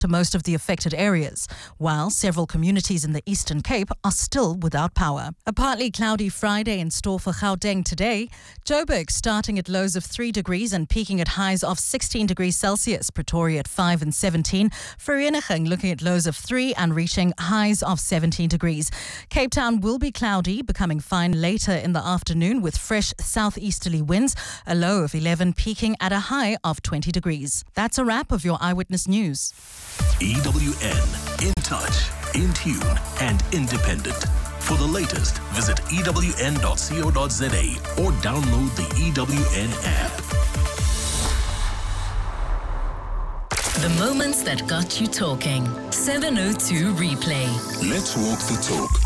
to most of the affected areas, while several communities in the Eastern Cape are still without power. A partly cloudy Friday in store for Gauteng today. Joburg starting at lows of 3 degrees and peaking at highs of 16 degrees Celsius. Pretoria at 5 and 17. Vereeniging looking at lows of 3 and reaching highs of 17 degrees. Cape Town will be cloudy, becoming fine later in the afternoon with fresh southeasterly winds, a low of 11 peaking at a high of 20 degrees. That's a wrap of your Eyewitness News. EWN, in touch, in tune and independent. For the latest, visit ewn.co.za or download the EWN app. The moments that got you talking. 702 Replay. Let's walk the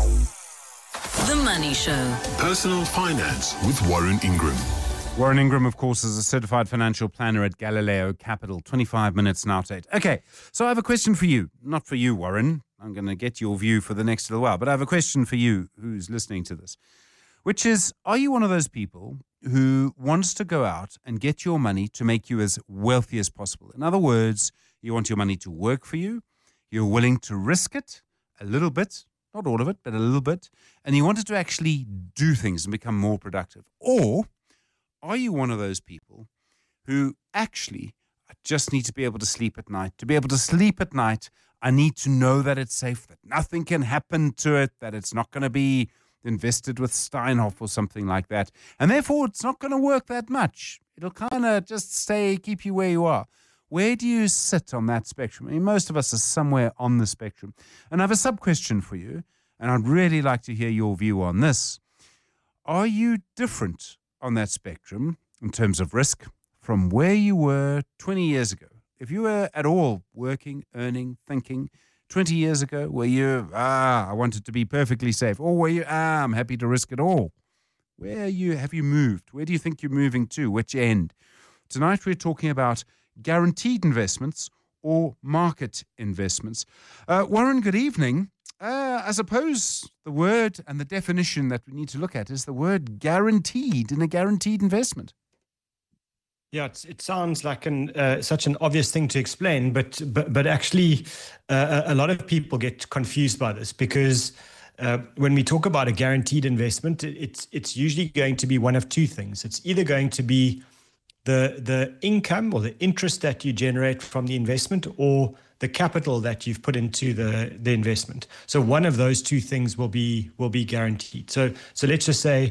talk. The Money Show. Personal Finance with Warren Ingram. Warren Ingram, of course, is a certified financial planner at Galileo Capital. 25 minutes now to 8. Okay, so I have a question for you. Not for you, Warren. I'm going to get your view for the next little while. But I have a question for you who's listening to this, which is, are you one of those people who wants to go out and get your money to make you as wealthy as possible? In other words, you want your money to work for you. You're willing to risk it a little bit, not all of it, but a little bit. And you want it to actually do things and become more productive. Or are you one of those people who actually just need to be able to sleep at night? To be able to sleep at night, I need to know that it's safe, that nothing can happen to it, that it's not going to be invested with Steinhoff or something like that. And therefore, it's not going to work that much. It'll kind of just keep you where you are. Where do you sit on that spectrum? I mean, most of us are somewhere on the spectrum. And I have a sub-question for you, and I'd really like to hear your view on this. Are you different on that spectrum in terms of risk from where you were 20 years ago? If you were at all working, earning, thinking 20 years ago, were you, I want it to be perfectly safe? Or were you, I'm happy to risk it all? Where have you moved? Where do you think you're moving to? Which end? Tonight we're talking about guaranteed investments or market investments. Warren, good evening. I suppose the word and the definition that we need to look at is the word guaranteed in a guaranteed investment. Yeah, it sounds like such an obvious thing to explain, but actually a lot of people get confused by this because when we talk about a guaranteed investment, it's usually going to be one of two things. It's either going to be the income or the interest that you generate from the investment or the capital that you've put into the investment. So one of those two things will be guaranteed. So let's just say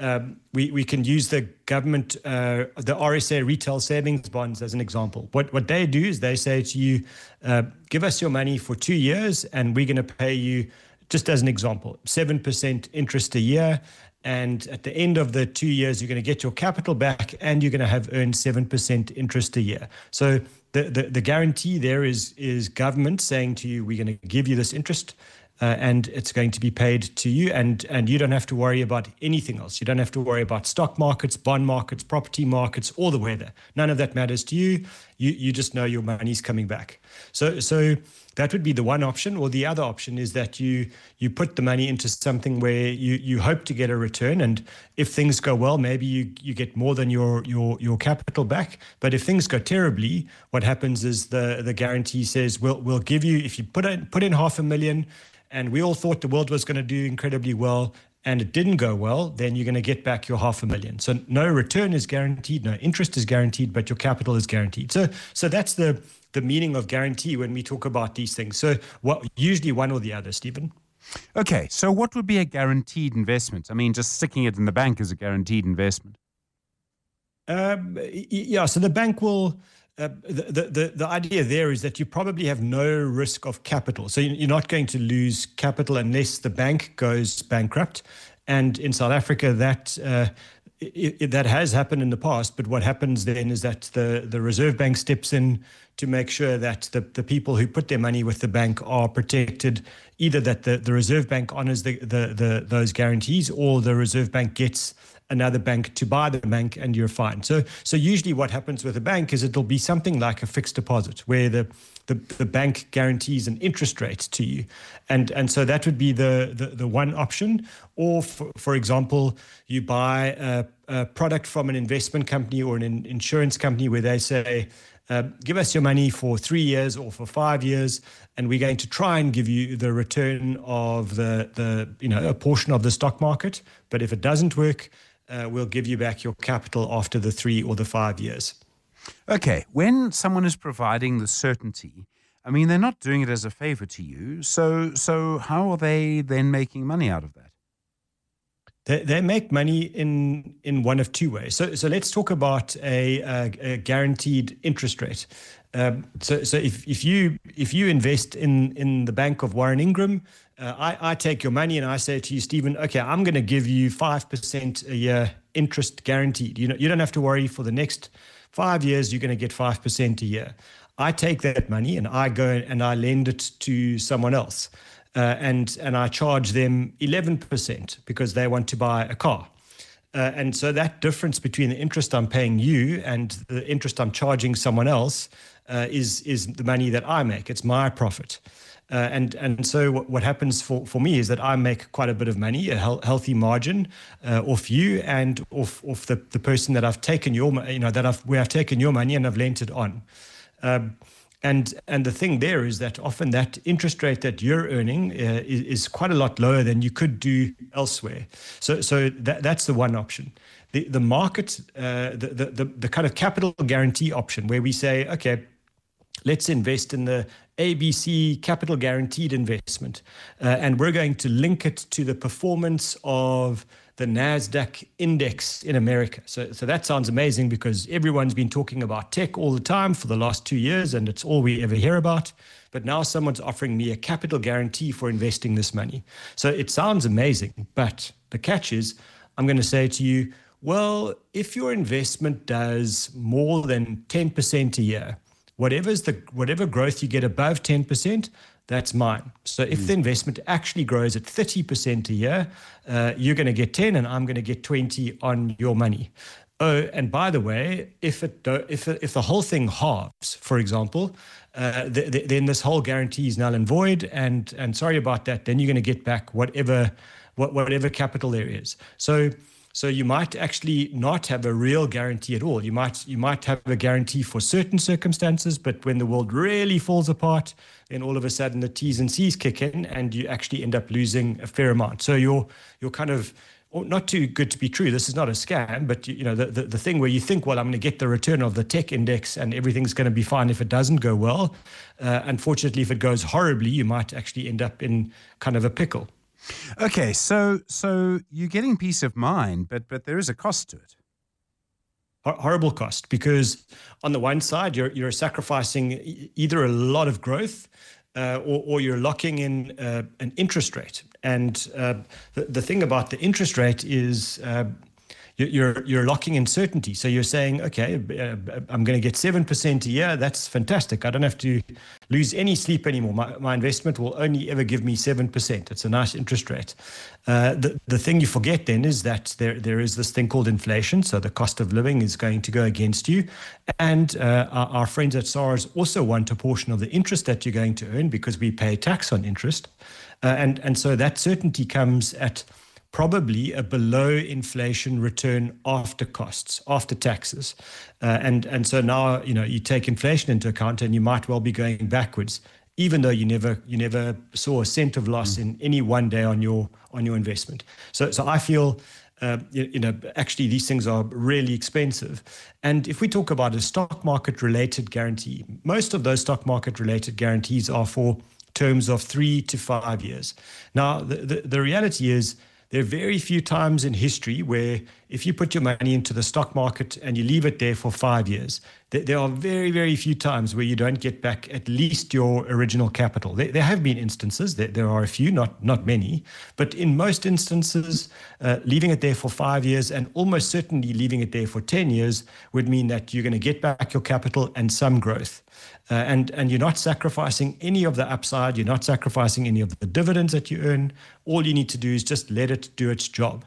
we can use the government, the RSA retail savings bonds as an example. What they do is they say to you, give us your money for 2 years and we're going to pay you, just as an example, 7% interest a year. And at the end of the 2 years, you're going to get your capital back and you're going to have earned 7% interest a year. So the guarantee there is government saying to you, we're going to give you this interest and it's going to be paid to you. And you don't have to worry about anything else. You don't have to worry about stock markets, bond markets, property markets, or the weather. None of that matters to you. You just know your money's coming back. So that would be the one option, or the other option is that you put the money into something where you hope to get a return, and if things go well, maybe you get more than your capital back. But if things go terribly, what happens is the guarantee says we'll give you, if you put in $500,000, and we all thought the world was going to do incredibly well, and it didn't go well, then you're going to get back your $500,000. So no return is guaranteed, no interest is guaranteed, but your capital is guaranteed. So that's the meaning of guarantee when we talk about these things. So usually one or the other, Stephen. Okay, so what would be a guaranteed investment? I mean, just sticking it in the bank is a guaranteed investment. Yeah, so the bank will... The idea there is that you probably have no risk of capital. So you're not going to lose capital unless the bank goes bankrupt. And in South Africa, that has happened in the past. But what happens then is that the Reserve Bank steps in to make sure that the people who put their money with the bank are protected, either that the Reserve Bank honors those guarantees or the Reserve Bank gets another bank to buy the bank and you're fine. So usually what happens with a bank is it'll be something like a fixed deposit where the bank guarantees an interest rate to you. And so that would be the one option. Or for example, you buy a product from an investment company or an insurance company where they say, give us your money for 3 years or for 5 years, and we're going to try and give you the return of a portion of the stock market. But if it doesn't work, we'll give you back your capital after the 3 or the 5 years. Okay, when someone is providing the certainty, I mean, they're not doing it as a favor to you. So how are they then making money out of that? They make money in one of two ways. So let's talk about a guaranteed interest rate. So if you invest in the bank of Warren Ingram, I take your money and I say to you, Stephen, okay, I'm going to give you 5% a year interest guaranteed. You don't have to worry. For the next 5 years, you're going to get 5% a year. I take that money and I go and I lend it to someone else. And I charge them 11% because they want to buy a car. And so that difference between the interest I'm paying you and the interest I'm charging someone else is the money that I make. It's my profit. And so what happens for me is that I make quite a bit of money, a healthy margin off you and off the person that I've taken where I've taken your money and I've lent it on. And the thing there is that often that interest rate that you're earning is quite a lot lower than you could do elsewhere. So that's the one option. The market, the kind of capital guarantee option where we say, okay, let's invest in the ABC capital guaranteed investment, and we're going to link it to the performance of the NASDAQ index in America. So that sounds amazing because everyone's been talking about tech all the time for the last 2 years, and it's all we ever hear about. But now someone's offering me a capital guarantee for investing this money. So it sounds amazing, but the catch is I'm going to say to you, well, if your investment does more than 10% a year, whatever growth you get above 10%, that's mine. So if the investment actually grows at 30% a year, you're going to get 10 and I'm going to get 20 on your money. Oh, and by the way, if the whole thing halves, for example, then this whole guarantee is null and void. And sorry about that. Then you're going to get back whatever capital there is. So you might actually not have a real guarantee at all. You might have a guarantee for certain circumstances, but when the world really falls apart, then all of a sudden the T's and C's kick in and you actually end up losing a fair amount. So you're kind of not too good to be true. This is not a scam, but the thing where you think, well, I'm going to get the return of the tech index and everything's going to be fine if it doesn't go well. Unfortunately, if it goes horribly, you might actually end up in kind of a pickle. Okay, so you're getting peace of mind, but there is a cost to it. Horrible cost, because on the one side, you're sacrificing either a lot of growth or you're locking in an interest rate. And the thing about the interest rate is you're locking in certainty. So you're saying, okay, I'm going to get 7% a year. That's fantastic. I don't have to lose any sleep anymore. My investment will only ever give me 7%. It's a nice interest rate. The thing you forget then is that there is this thing called inflation. So the cost of living is going to go against you. And our friends at SARS also want a portion of the interest that you're going to earn because we pay tax on interest. And so that certainty comes at probably a below inflation return after costs, after taxes. And so now, you take inflation into account and you might well be going backwards, even though you never saw a cent of loss in any one day on your investment. So I feel, actually these things are really expensive. And if we talk about a stock market related guarantee, most of those stock market related guarantees are for terms of 3 to 5 years. Now, the reality is, there are very few times in history where if you put your money into the stock market and you leave it there for 5 years, there are very, very few times where you don't get back at least your original capital. There have been instances, there are a few, not many, but in most instances, leaving it there for 5 years and almost certainly leaving it there for 10 years would mean that you're going to get back your capital and some growth. And you're not sacrificing any of the upside. You're not sacrificing any of the dividends that you earn. All you need to do is just let it do its job.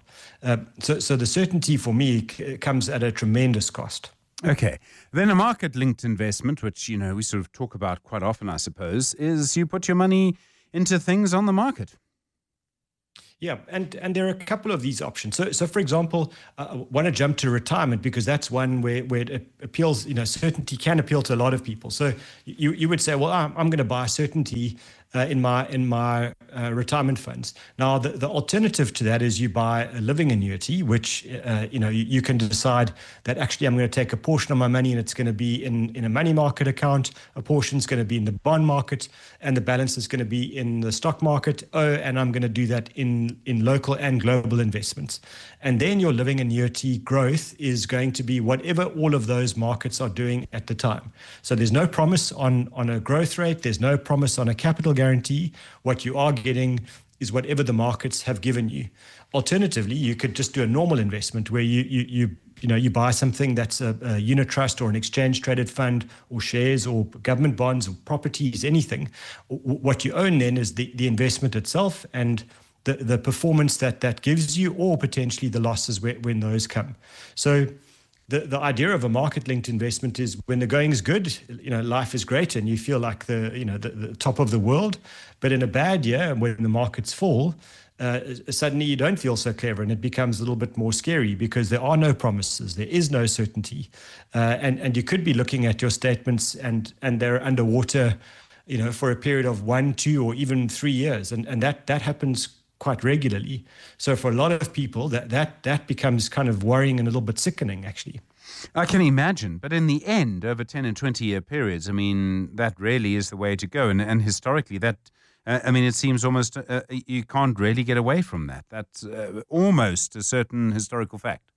So the certainty for me comes at a tremendous cost. Okay. Then a market-linked investment, which, we sort of talk about quite often, I suppose, is you put your money into things on the market. Yeah, and there are a couple of these options. So for example, want to jump to retirement because that's one where it appeals. Certainty can appeal to a lot of people. So you would say, well, I'm going to buy certainty in my retirement funds. Now, the alternative to that is you buy a living annuity, which you can decide that actually I'm going to take a portion of my money and it's going to be in a money market account, a portion is going to be in the bond market, and the balance is going to be in the stock market. And I'm going to do that in local and global investments. And then your living annuity growth is going to be whatever all of those markets are doing at the time. So there's no promise on a growth rate. There's no promise on a capital guarantee. What you are getting is whatever the markets have given you. Alternatively, you could just do a normal investment where you buy something that's a unit trust or an exchange traded fund or shares or government bonds or properties, anything. What you own then is the investment itself and the performance that gives you, or potentially the losses when those come. So the idea of a market-linked investment is when the going is good, life is great and you feel like the top of the world. But in a bad year, when the markets fall, suddenly you don't feel so clever and it becomes a little bit more scary because there are no promises, there is no certainty, and you could be looking at your statements and they're underwater, for a period of 1, 2, or even 3 years, and that happens quite regularly. So for a lot of people, that becomes kind of worrying and a little bit sickening, actually. I can imagine, but in the end, over 10 and 20-year periods, I mean, that really is the way to go. And historically, that, it seems almost you can't really get away from that. That's almost a certain historical fact.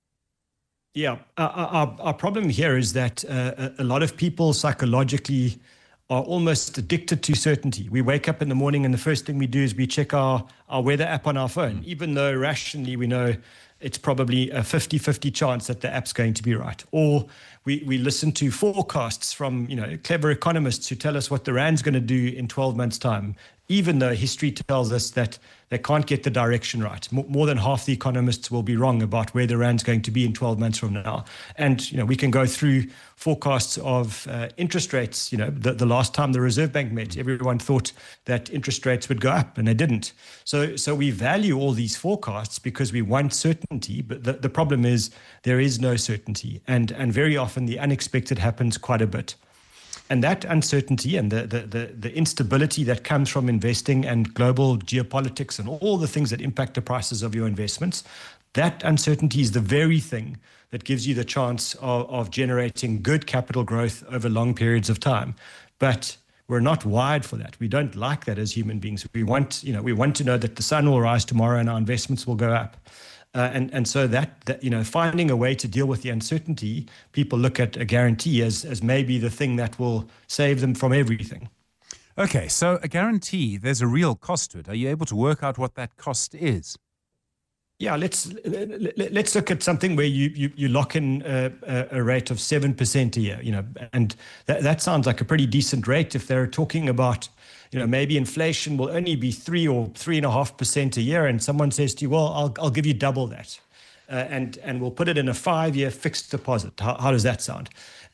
Yeah, our problem here is that a lot of people psychologically are almost addicted to certainty. We wake up in the morning and the first thing we do is we check our weather app on our phone, even though rationally we know it's probably a 50-50 chance that the app's going to be right. Or we listen to forecasts from clever economists who tell us what the rand's going to do in 12 months' time, even though history tells us that they can't get the direction right. More than half the economists will be wrong about where the rand's going to be in 12 months from now. And we can go through forecasts of interest rates. The last time the Reserve Bank met, everyone thought that interest rates would go up, and they didn't. So we value all these forecasts because we want certainty, but the problem is there is no certainty, and very often the unexpected happens quite a bit. And that uncertainty and the instability that comes from investing and global geopolitics and all the things that impact the prices of your investments, that uncertainty is the very thing that gives you the chance of generating good capital growth over long periods of time. But we're not wired for that. We don't like that as human beings. We want to know that the sun will rise tomorrow and our investments will go up. And so that finding a way to deal with the uncertainty, people look at a guarantee as maybe the thing that will save them from everything. Okay, so a guarantee, there's a real cost to it. Are you able to work out what that cost is? Yeah, let's look at something where you lock in a rate of 7% a year, and that sounds like a pretty decent rate if they're talking about, maybe inflation will only be 3 or 3.5% a year, and someone says to you, well, I'll give you double that, and we'll put it in a 5-year fixed deposit. How does that sound?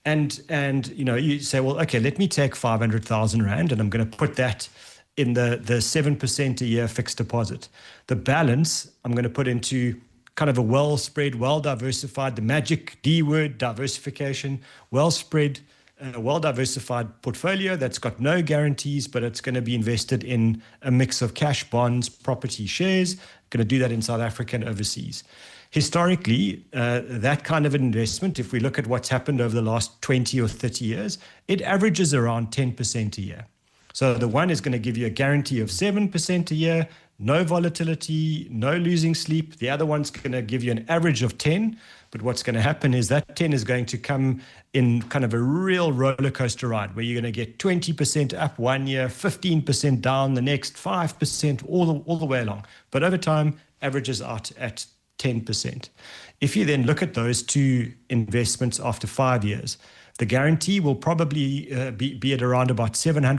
And you say, well, okay, let me take 500,000 Rand, and I'm going to put that in the 7% a year fixed deposit. The balance I'm going to put into kind of a well-spread, well-diversified, the magic D word, diversification, well-spread, well-diversified portfolio that's got no guarantees, but it's going to be invested in a mix of cash, bonds, property, shares. Going to do that in South Africa and overseas. Historically, that kind of investment, if we look at what's happened over the last 20 or 30 years, it averages around 10% a year. So the one is going to give you a guarantee of 7% a year, no volatility, no losing sleep. The other one's going to give you an average of 10. But what's going to happen is that 10 is going to come in kind of a real roller coaster ride where you're going to get 20% up 1 year, 15% down the next, 5% all the way along. But over time, averages out at 10%. If you then look at those two investments after 5 years, the guarantee will probably be at around about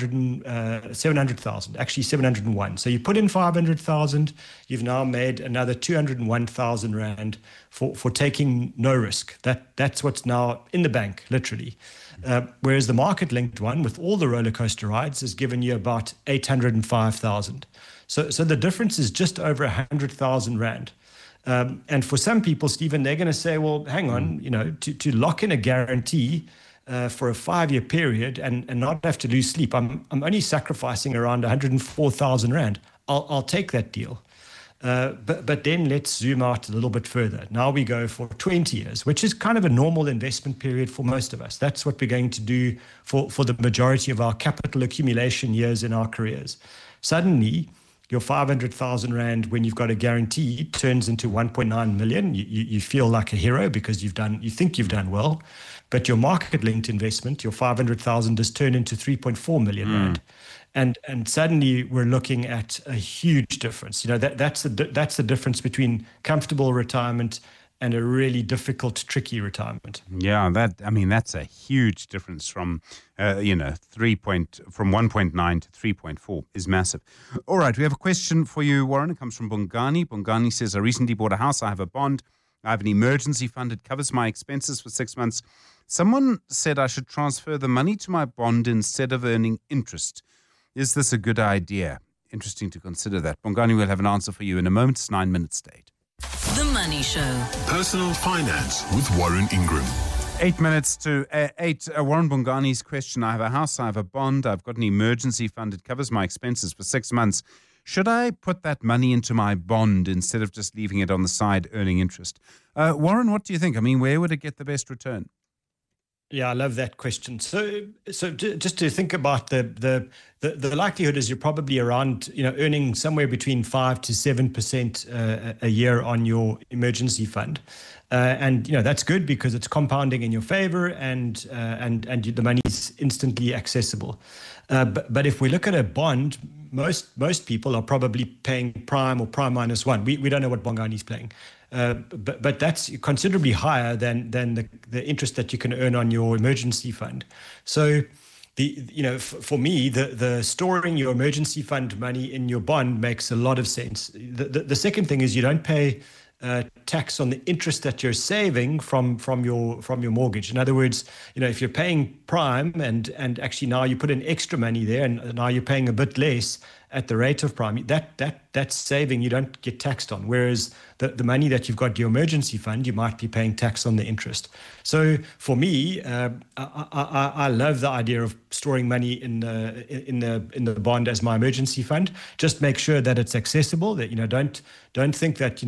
700,000, actually 701. So you put in 500,000, you've now made another 201,000 Rand for taking no risk. That's what's now in the bank, literally. Whereas the market-linked one, with all the roller coaster rides, has given you about 805,000. So the difference is just over 100,000 rand. And for some people, Stephen, they're going to say, well, hang on, to lock in a guarantee for a 5-year period and not have to lose sleep, I'm only sacrificing around 104,000 rand. I'll take that deal. But then let's zoom out a little bit further. Now we go for 20 years, which is kind of a normal investment period for most of us. That's what we're going to do for the majority of our capital accumulation years in our careers. Suddenly, your 500,000 rand, when you've got a guarantee, turns into 1.9 million. You feel like a hero because you think you've done well. But your market-linked investment, your 500,000, has turned into 3.4 million rand. And suddenly we're looking at a huge difference. That's the difference between comfortable retirement and a really difficult, tricky retirement. Yeah, that's a huge difference from 1.9 to 3.4 is massive. All right, we have a question for you, Warren. It comes from Bongani. Bongani says, I recently bought a house. I have a bond. I have an emergency fund. It covers my expenses for 6 months. Someone said I should transfer the money to my bond instead of earning interest. Is this a good idea? Interesting to consider that. Bongani will have an answer for you in a moment. It's 9 minutes late. The Money Show. Personal Finance with Warren Ingram. 8 minutes to 8. Warren Bongani's question. I have a house, I have a bond, I've got an emergency fund. It covers my expenses for 6 months. Should I put that money into my bond instead of just leaving it on the side earning interest? Warren, what do you think? I mean, where would it get the best return? Yeah, I love that question. So just to think about the likelihood is you're probably around, earning somewhere between 5 to 7% a year on your emergency fund, and that's good because it's compounding in your favor, and the money is instantly accessible. But if we look at a bond, most people are probably paying prime or prime minus 1. We don't know what Bongani's paying. But that's considerably higher than the interest that you can earn on your emergency fund. So, for me, the storing your emergency fund money in your bond makes a lot of sense. The second thing is you don't pay tax on the interest that you're saving from your mortgage. In other words, if you're paying prime and actually now you put in extra money there and now you're paying a bit less at the rate of prime, that's saving you don't get taxed on. Whereas the money that you've got your emergency fund, you might be paying tax on the interest. So for me, I love the idea of storing money in the bond as my emergency fund. Just make sure that it's accessible. That don't think that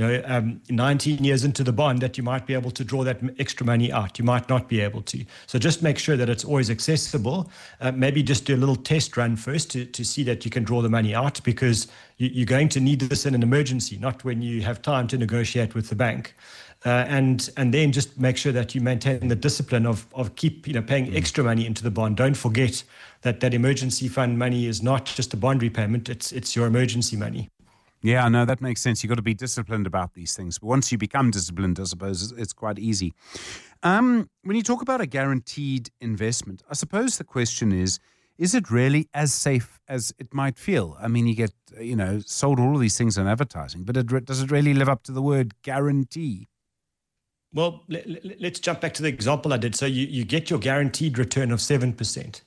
19 years into the bond that you might be able to draw that extra money out. You might not be able to. So just make sure that it's always accessible. Maybe just do a little test run first to see that you can draw the money out, because you're going to need this in an emergency, not when you have time to negotiate with the bank. And then just make sure that you maintain the discipline of keep paying extra money into the bond. Don't forget that emergency fund money is not just a bond repayment; it's your emergency money. Yeah, no, that makes sense. You've got to be disciplined about these things. But once you become disciplined, I suppose it's quite easy. When you talk about a guaranteed investment, I suppose the question is it really as safe as it might feel? I mean, you get, sold all of these things on advertising, but does it really live up to the word guarantee? Well, let's jump back to the example I did. So you get your guaranteed return of 7%.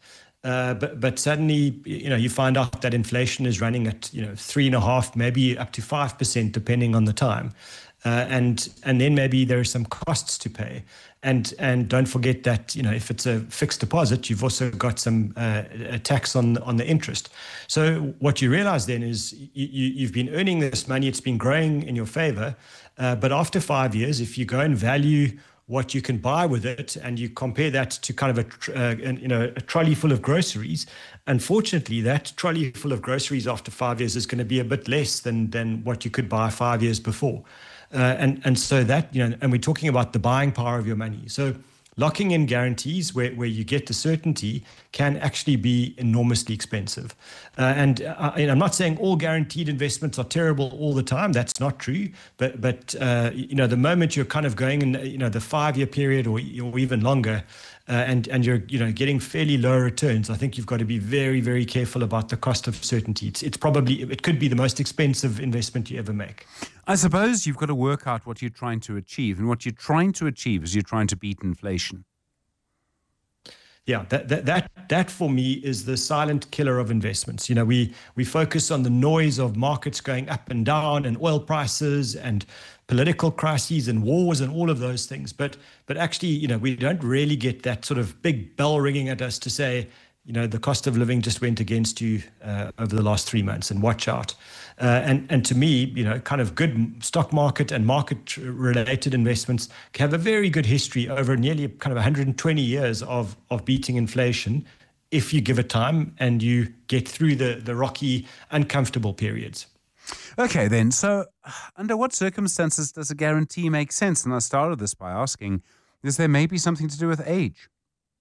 But suddenly, you find out that inflation is running at, 3.5%, maybe up to 5%, depending on the time. And then maybe there are some costs to pay. And don't forget that, if it's a fixed deposit, you've also got some tax on the interest. So what you realize then is you've been earning this money, it's been growing in your favor. But after 5 years, if you go and value what you can buy with it, and you compare that to kind of a trolley full of groceries, unfortunately, that trolley full of groceries after 5 years is going to be a bit less than what you could buy 5 years before. And so that, and we're talking about the buying power of your money. So locking in guarantees where you get the certainty can actually be enormously expensive. And I'm not saying all guaranteed investments are terrible all the time. That's not true. But the moment you're kind of going in, the 5-year period or even longer, and you're getting fairly low returns, I think you've got to be very, very careful about the cost of certainty. It could be the most expensive investment you ever make. I suppose you've got to work out what you're trying to achieve, and what you're trying to achieve is you're trying to beat inflation. Yeah, that for me is the silent killer of investments. You know, we focus on the noise of markets going up and down and oil prices and political crises and wars and all of those things. But actually, you know, we don't really get that sort of big bell ringing at us to say, you know, the cost of living just went against you over the last 3 months, and watch out. And to me, you know, kind of good stock market and market-related investments have a very good history over nearly kind of 120 years of beating inflation if you give it time and you get through the rocky, uncomfortable periods. Okay, then. So under what circumstances does a guarantee make sense? And I started this by asking, is there maybe something to do with age?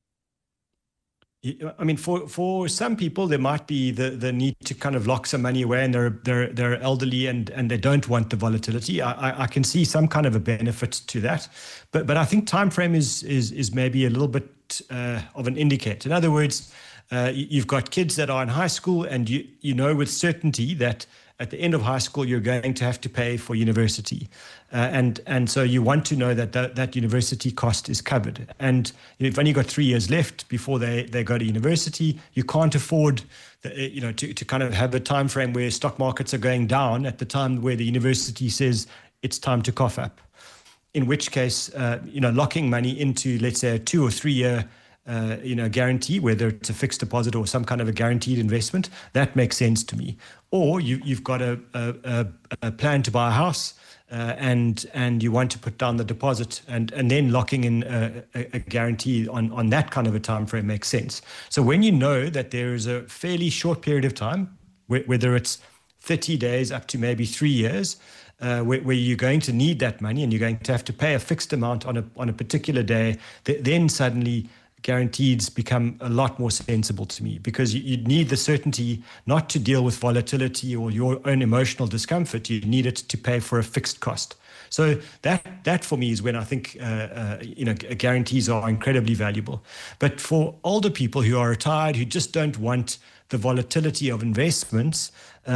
I mean, for some people, there might be the need to kind of lock some money away, and they're elderly and they don't want the volatility. I can see some kind of a benefit to that, but I think time frame is maybe a little bit of an indicator. In other words, you've got kids that are in high school, and you know with certainty that at the end of high school you're going to have to pay for university, and so you want to know that university cost is covered. And you've only got 3 years left before they go to university. You can't afford to kind of have a time frame where stock markets are going down at the time where the university says it's time to cough up. In which case, locking money into, let's say, a 2 or 3 year guarantee, whether it's a fixed deposit or some kind of a guaranteed investment, that makes sense to me. Or you've got a plan to buy a house, and you want to put down the deposit, and then locking in a guarantee on that kind of a time frame makes sense. So when you know that there is a fairly short period of time, whether it's 30 days up to maybe 3 years, where you're going to need that money and you're going to have to pay a fixed amount on a particular day, then suddenly guarantees become a lot more sensible to me, because you need the certainty not to deal with volatility or your own emotional discomfort. You need it to pay for a fixed cost. So that for me is when I think guarantees are incredibly valuable. But for older people who are retired, who just don't want the volatility of investments,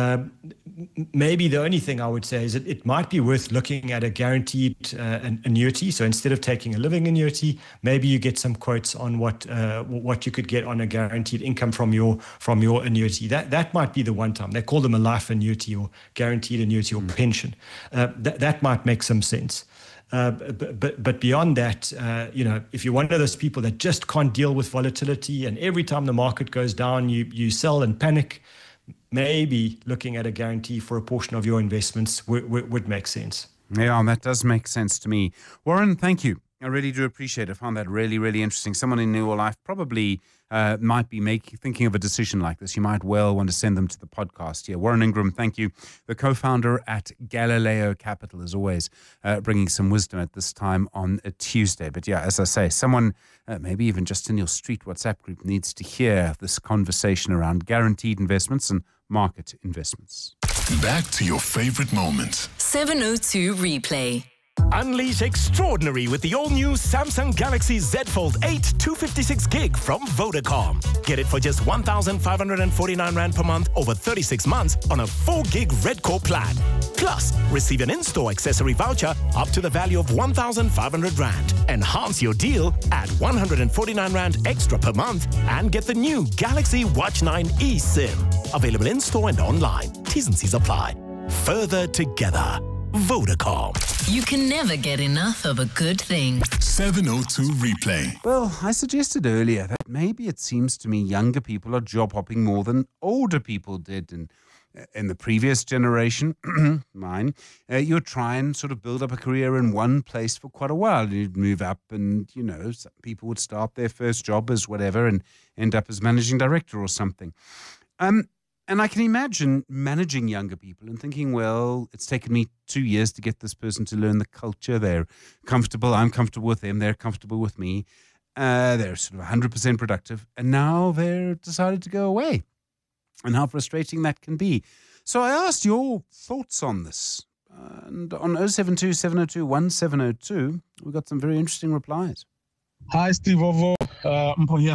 maybe the only thing I would say is that it might be worth looking at a guaranteed annuity. So instead of taking a living annuity, maybe you get some quotes on what you could get on a guaranteed income from your annuity. That might be the one time. They call them a life annuity or guaranteed annuity or pension. That might make some sense. But beyond that, if you're one of those people that just can't deal with volatility, and every time the market goes down, you sell and panic, maybe looking at a guarantee for a portion of your investments would make sense. Yeah, that does make sense to me. Warren, thank you. I really do appreciate it. I found that really, really interesting. Someone in your life probably might be thinking of a decision like this. You might well want to send them to the podcast. Yeah, Warren Ingram, thank you. The co-founder at Galileo Capital, as always, bringing some wisdom at this time on a Tuesday. But yeah, as I say, someone maybe even just in your street WhatsApp group needs to hear this conversation around guaranteed investments and market investments. Back to your favorite moments. 702 Replay. Unleash extraordinary with the all-new Samsung Galaxy Z Fold 8 256 gig from Vodacom. Get it for just 1,549 Rand per month over 36 months on a 4 gig Red Core plan. Plus, receive an in-store accessory voucher up to the value of 1,500 Rand. Enhance your deal at 149 Rand extra per month and get the new Galaxy Watch 9 eSIM. Available in-store and online. T's and C's apply. Further together. Vodacom. You can never get enough of a good thing. 702 Replay. Well, I suggested earlier that maybe it seems to me younger people are job hopping more than older people did. And in the previous generation, mine, you would try and sort of build up a career in one place for quite a while. You'd move up and, some people would start their first job as whatever and end up as managing director or something. And I can imagine managing younger people and thinking, well, it's taken me 2 years to get this person to learn the culture. They're comfortable. I'm comfortable with them. They're comfortable with me. They're sort of 100% productive. And now they're decided to go away. And how frustrating that can be. So I asked your thoughts on this. And on 072 702 1702, we got some very interesting replies. Hi, Steve Ovo. Mpo here.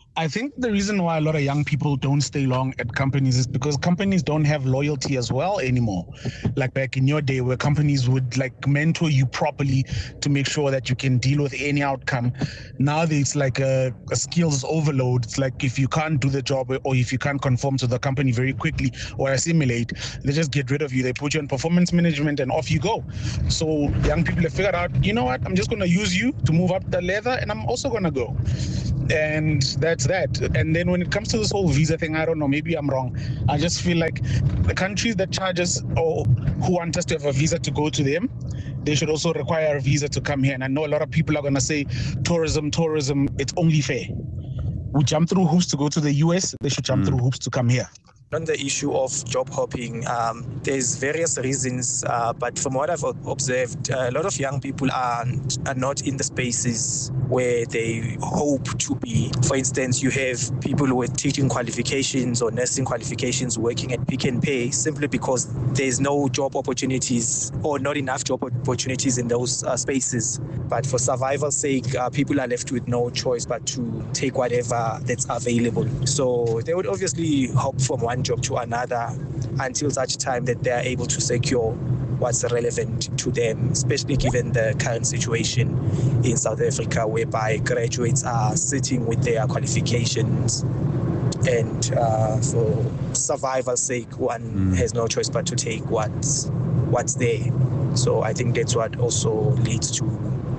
I think the reason why a lot of young people don't stay long at companies is because companies don't have loyalty as well anymore. Like back in your day where companies would like mentor you properly to make sure that you can deal with any outcome. Now it's like a skills overload. It's like if you can't do the job or if you can't conform to the company very quickly or assimilate, they just get rid of you. They put you in performance management and off you go. So young people have figured out, you know what, I'm just going to use you to move up the ladder and I'm also going to go. And that's that. And then when it comes to this whole visa thing, I don't know, maybe I'm wrong. I just feel like the countries that charge us or who want us to have a visa to go to them, they should also require a visa to come here. And I know a lot of people are going to say tourism, it's only fair. We jump through hoops to go to the US, they should jump through hoops to come here. On the issue of job hopping, there's various reasons, but from what I've observed, a lot of young people are not in the spaces where they hope to be. For instance, you have people with teaching qualifications or nursing qualifications working at Pick n Pay simply because there's no job opportunities or not enough job opportunities in those spaces. But for survival's sake, people are left with no choice but to take whatever that's available. So they would obviously hop from one job to another until such time that they are able to secure what's relevant to them, especially given the current situation in South Africa whereby graduates are sitting with their qualifications and for survival's sake one has no choice but to take what's there. So I think that's what also leads to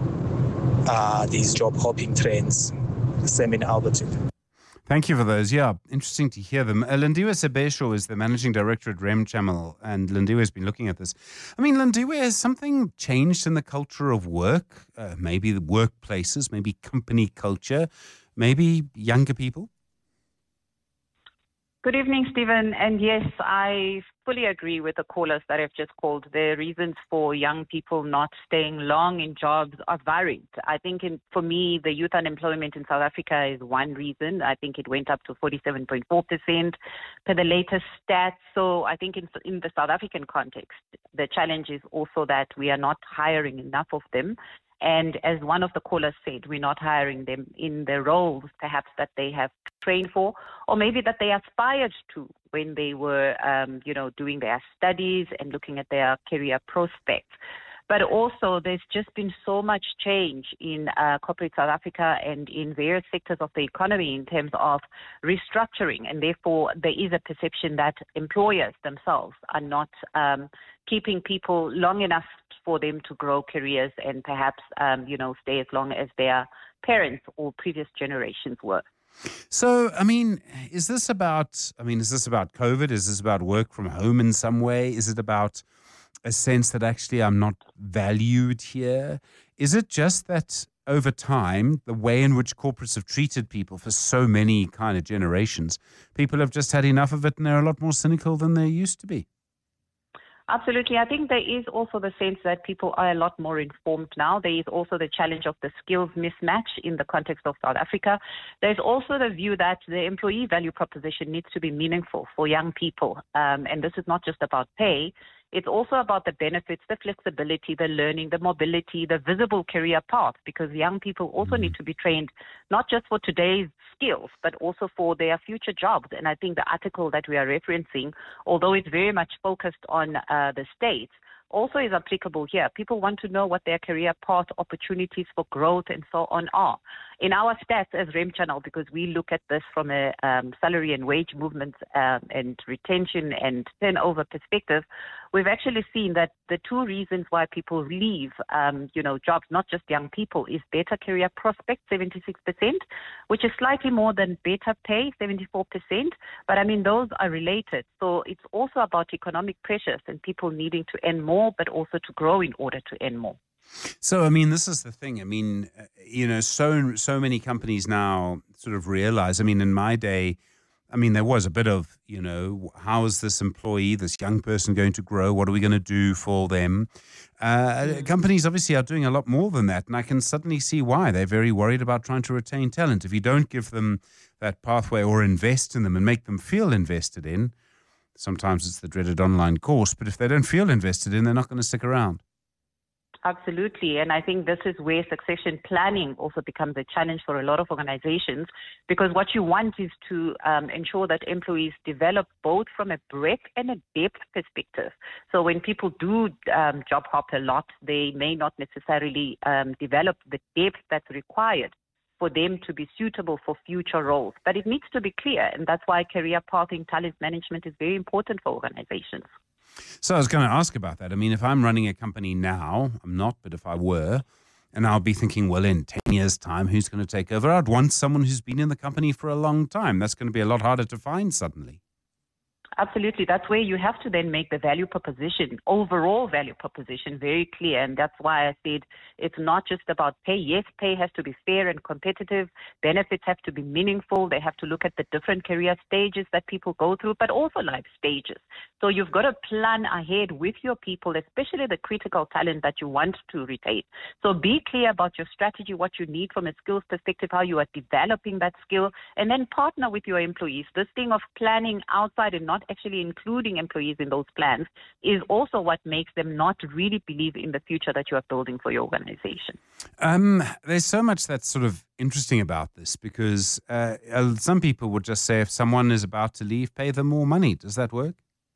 these job hopping trends, same in Alberton. Thank you for those. Yeah, interesting to hear them. Lindiwe Sebesho is the managing director at Remchannel, and Lindiwe has been looking at this. I mean, Lindiwe, has something changed in the culture of work? Maybe the workplaces, maybe company culture, maybe younger people? Good evening, Stephen. And yes, I fully agree with the callers that have just called. The reasons for young people not staying long in jobs are varied. I think for me, the youth unemployment in South Africa is one reason. I think it went up to 47.4% per the latest stats. So I think in the South African context, the challenge is also that we are not hiring enough of them. And as one of the callers said, we're not hiring them in the roles perhaps that they have trained for, or maybe that they aspired to when they were, doing their studies and looking at their career prospects. But also, there's just been so much change in corporate South Africa and in various sectors of the economy in terms of restructuring. And therefore, there is a perception that employers themselves are not keeping people long enough for them to grow careers and perhaps, stay as long as their parents or previous generations were. So, is this about COVID? Is this about work from home in some way? Is it about a sense that actually I'm not valued here? Is it just that over time, the way in which corporates have treated people for so many kind of generations, people have just had enough of it and they're a lot more cynical than they used to be? Absolutely. I think there is also the sense that people are a lot more informed now. There is also the challenge of the skills mismatch in the context of South Africa. There's also the view that the employee value proposition needs to be meaningful for young people. And this is not just about pay. It's also about the benefits, the flexibility, the learning, the mobility, the visible career path, because young people also need to be trained not just for today's skills, but also for their future jobs. And I think the article that we are referencing, although it's very much focused on the States, also is applicable here. People want to know what their career path, opportunities for growth and so on are. In our stats as Remchannel, because we look at this from a salary and wage movement and retention and turnover perspective, we've actually seen that the two reasons why people leave, jobs, not just young people, is better career prospects, 76%, which is slightly more than better pay, 74%. But those are related. So it's also about economic pressures and people needing to earn more, but also to grow in order to earn more. So, this is the thing. So many companies now sort of realize, in my day, there was a bit of, how is this employee, this young person going to grow? What are we going to do for them? Companies obviously are doing a lot more than that. And I can suddenly see why. They're very worried about trying to retain talent. If you don't give them that pathway or invest in them and make them feel invested in, sometimes it's the dreaded online course, but if they don't feel invested in, they're not going to stick around. Absolutely. And I think this is where succession planning also becomes a challenge for a lot of organizations, because what you want is to ensure that employees develop both from a breadth and a depth perspective. So when people do job hop a lot, they may not necessarily develop the depth that's required for them to be suitable for future roles. But it needs to be clear, and that's why career pathing, talent management is very important for organizations. So I was going to ask about that. I mean, if I'm running a company now, I'm not, but if I were, and I'll be thinking, well, in 10 years' time, who's going to take over? I'd want someone who's been in the company for a long time. That's going to be a lot harder to find suddenly. Absolutely. That's where you have to then make the value proposition, overall value proposition, very clear. And that's why I said it's not just about pay. Yes, pay has to be fair and competitive. Benefits have to be meaningful. They have to look at the different career stages that people go through, but also life stages. So you've got to plan ahead with your people, especially the critical talent that you want to retain. So be clear about your strategy, what you need from a skills perspective, how you are developing that skill, and then partner with your employees. This thing of planning outside and not actually including employees in those plans is also what makes them not really believe in the future that you are building for your organization. There's so much that's sort of interesting about this, because some people would just say if someone is about to leave, pay them more money. Does that work?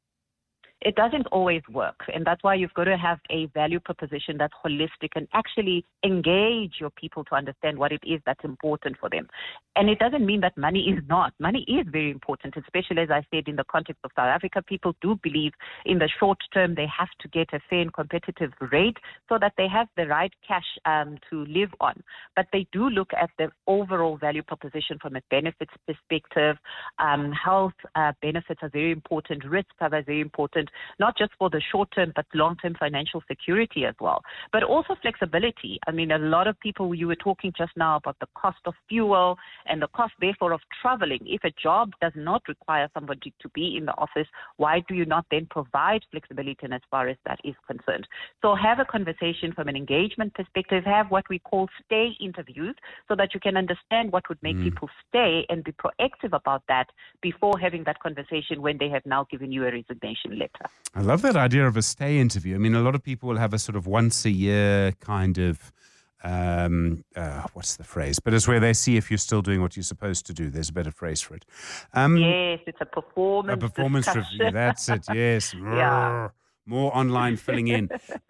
It doesn't always work, and that's why you've got to have a value proposition that's holistic and actually engage your people to understand what it is that's important for them. And it doesn't mean that money is not. Money is very important, especially, as I said, in the context of South Africa. People do believe in the short term they have to get a fair and competitive rate so that they have the right cash to live on. But they do look at the overall value proposition from a benefits perspective. Health benefits are very important. Risk cover is very important, not just for the short term, but long-term financial security as well. But also flexibility. I mean, a lot of people, you were talking just now about the cost of fuel and the cost, therefore, of traveling. If a job does not require somebody to be in the office, why do you not then provide flexibility as far as that is concerned? So have a conversation from an engagement perspective, have what we call stay interviews so that you can understand what would make people stay and be proactive about that before having that conversation when they have now given you a resignation letter. I love that idea of a stay interview. I mean, a lot of people will have a sort of once a year kind of, what's the phrase? But it's where they see if you're still doing what you're supposed to do. There's a better phrase for it. Yes, it's a performance review. That's it, yes. Yeah. More online filling in.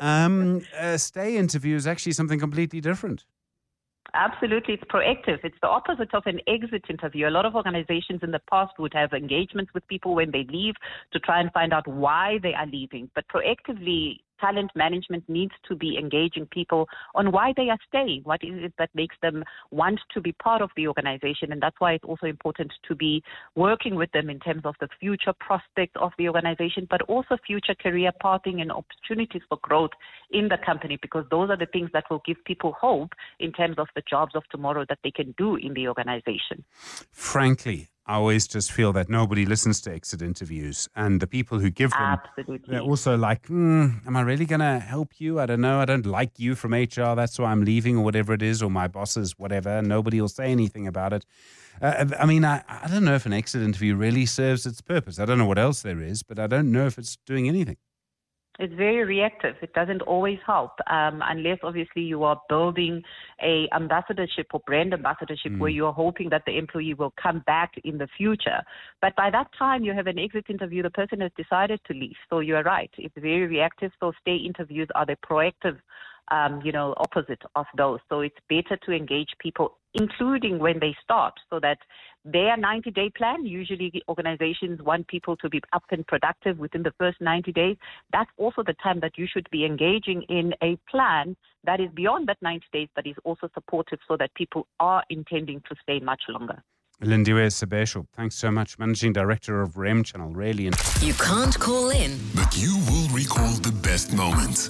A stay interview is actually something completely different. Absolutely. It's proactive. It's the opposite of an exit interview. A lot of organizations in the past would have engagements with people when they leave to try and find out why they are leaving. But proactively, talent management needs to be engaging people on why they are staying. What is it that makes them want to be part of the organization? And that's why it's also important to be working with them in terms of the future prospects of the organization, but also future career pathing and opportunities for growth in the company, because those are the things that will give people hope in terms of the jobs of tomorrow that they can do in the organization. Frankly, I always just feel that nobody listens to exit interviews, and the people who give them, they're also like, am I really going to help you? I don't know. I don't like you from HR. That's why I'm leaving, or whatever it is, or my bosses, whatever. Nobody will say anything about it. I mean, I don't know if an exit interview really serves its purpose. I don't know what else there is, but I don't know if it's doing anything. It's very reactive. It doesn't always help unless, obviously, you are building a ambassadorship or brand ambassadorship where you are hoping that the employee will come back in the future. But by that time, you have an exit interview, the person has decided to leave. So you are right. It's very reactive. So stay interviews are the proactive opposite of those. So it's better to engage people, including when they start, so that their 90-day plan, usually organizations want people to be up and productive within the first 90 days. That's also the time that you should be engaging in a plan that is beyond that 90 days, but is also supportive so that people are intending to stay much longer. Lindiwe Sebesho, thanks so much. Managing Director of REM Channel, really. You can't call in, but you will recall the best moments.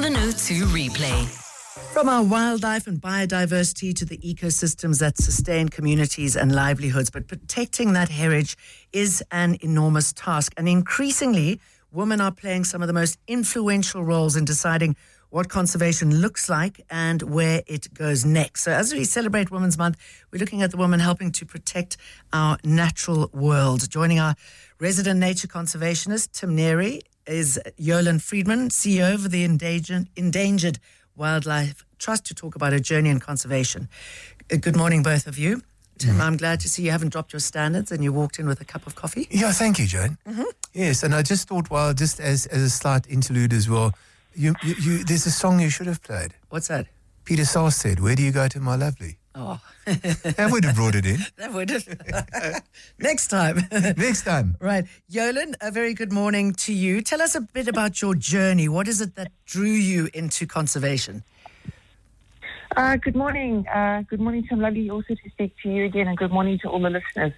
702 Replay. From our wildlife and biodiversity to the ecosystems that sustain communities and livelihoods, but protecting that heritage is an enormous task. And increasingly, women are playing some of the most influential roles in deciding what conservation looks like and where it goes next. So as we celebrate Women's Month, we're looking at the women helping to protect our natural world. Joining our resident nature conservationist, Tim Neri, is Yolan Friedman, CEO of the Endangered Wildlife Trust to talk about a journey in conservation. Good morning, both of you. Tim, I'm glad to see you haven't dropped your standards and you walked in with a cup of coffee. Yeah, thank you, Joan. Yes, and I just thought, well, just as a slight interlude as well, you there's a song you should have played. What's that? Peter Saar said, "Where do you go to, my lovely?" Oh. That would have brought it in. That would have. Next time. Next time. Right. Yolan, a very good morning to you. Tell us a bit about your journey. What is it that drew you into conservation? Good morning. Good morning, Tim. Lovely also to speak to you again, and good morning to all the listeners.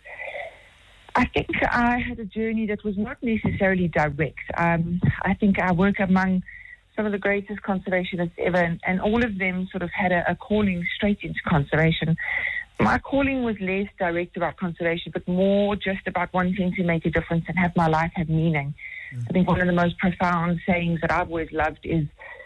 I think I had a journey that was not necessarily direct. I think I work among some of the greatest conservationists ever, and all of them sort of had a calling straight into conservation. My calling was less direct about conservation, but more just about wanting to make a difference and have my life have meaning. I think one of the most profound sayings that I've always loved is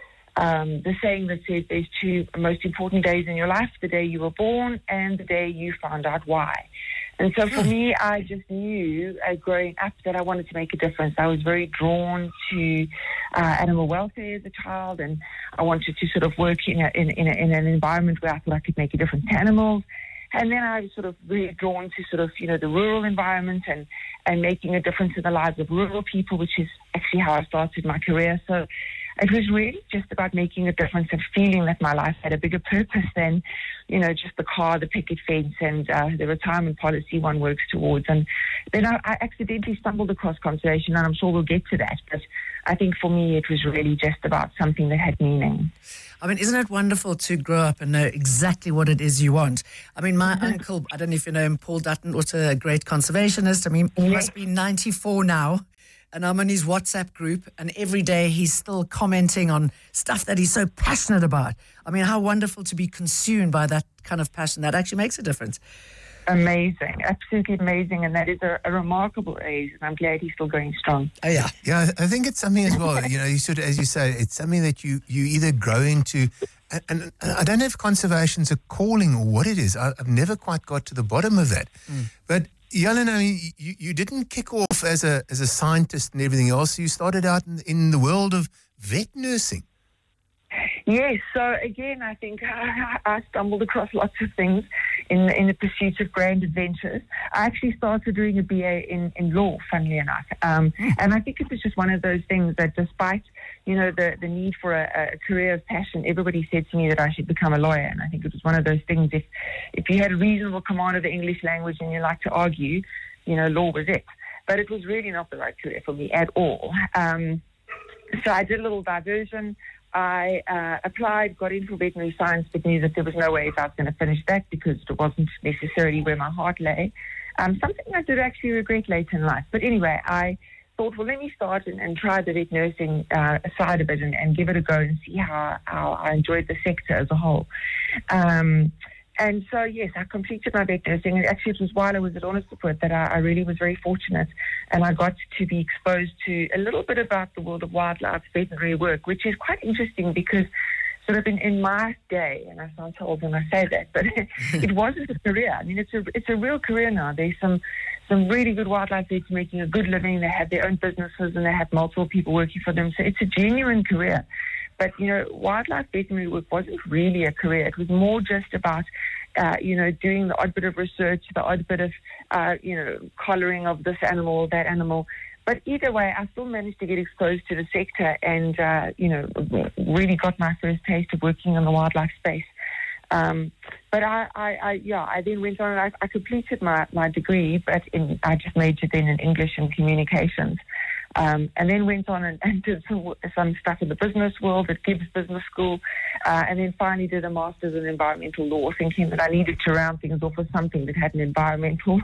the saying that says there's two most important days in your life, the day you were born and the day you found out why. And so for me, I just knew growing up that I wanted to make a difference. I was very drawn to animal welfare as a child, and I wanted to sort of work in an environment where I thought I could make a difference to animals. And then I was sort of really drawn to sort of, the rural environment and making a difference in the lives of rural people, which is actually how I started my career. So it was really just about making a difference and feeling that my life had a bigger purpose than, just the car, the picket fence, and the retirement policy one works towards. And then I accidentally stumbled across conservation, and I'm sure we'll get to that. But I think for me, it was really just about something that had meaning. I mean, isn't it wonderful to grow up and know exactly what it is you want? I mean, my uncle, I don't know if you know him, Paul Dutton, also a great conservationist. I mean, he must be 94 now. And I'm in his WhatsApp group, and every day he's still commenting on stuff that he's so passionate about. I mean, how wonderful to be consumed by that kind of passion. That actually makes a difference. Amazing, absolutely amazing. And that is a remarkable age, and I'm glad he's still going strong. Oh, yeah. Yeah, I think it's something as well, you sort of, as you say, it's something that you either grow into, and I don't know if conservation's a calling or what it is. I've never quite got to the bottom of that. But Yolan, I mean, you didn't kick off as a scientist and everything else. You started out in the world of vet nursing. Yes, so again, I think I stumbled across lots of things in the pursuit of grand adventures. I actually started doing a BA in law, funnily enough. And I think it was just one of those things that despite, the need for a career of passion, everybody said to me that I should become a lawyer. And I think it was one of those things, if you had a reasonable command of the English language and you like to argue, law was it. But it was really not the right career for me at all. So I did a little diversion. I applied, got into veterinary science, but knew that there was no way I was going to finish that because it wasn't necessarily where my heart lay. Something I did actually regret later in life. But anyway, I thought, well, let me start and try the vet nursing side of it and give it a go and see how I enjoyed the sector as a whole. And so, yes, I completed my vet nursing. And actually, it was while I was at Onderstepoort that I really was very fortunate. And I got to be exposed to a little bit about the world of wildlife veterinary work, which is quite interesting because sort of in my day, and I sound old when I say that, but it wasn't a career. I mean, it's a real career now. There's some really good wildlife vets making a good living. They have their own businesses and they have multiple people working for them. So it's a genuine career. But, wildlife veterinary work wasn't really a career. It was more just about, doing the odd bit of research, the odd bit of, collaring of this animal or that animal. But either way, I still managed to get exposed to the sector and, really got my first taste of working in the wildlife space. But I then went on and I completed my degree, but I just majored then in English and communications. And then went on and did some stuff in the business world at Gibbs Business School, and then finally did a master's in environmental law, thinking that I needed to round things off with something that had an environmental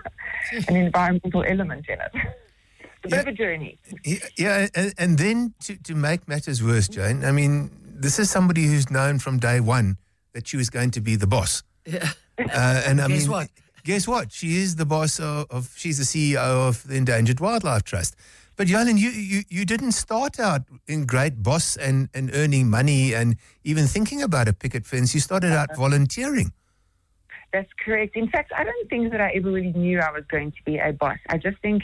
element in it. It's a bit of a journey. Yeah, and then to make matters worse, Jane, I mean, this is somebody who's known from day one that she was going to be the boss. Yeah. And I Guess mean, what? Guess what? She is the boss she's the CEO of the Endangered Wildlife Trust. But Yolan, you didn't start out in great boss and earning money and even thinking about a picket fence. You started out volunteering. That's correct. In fact, I don't think that I ever really knew I was going to be a boss. I just think